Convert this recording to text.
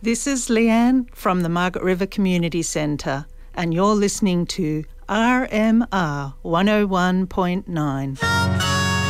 This is Leanne from the Margaret River Community Centre, and you're listening to RMR 101.9.